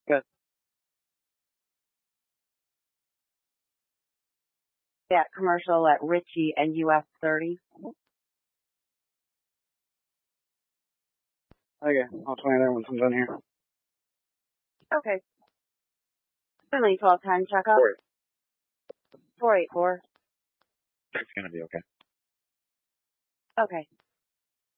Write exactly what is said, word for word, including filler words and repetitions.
Good. Yeah, commercial at Ritchie and U S thirty. Okay, I'll tell you there once I'm done here. Okay. Finley twelve time checkup. Four. four eight four. It's gonna be okay. Okay.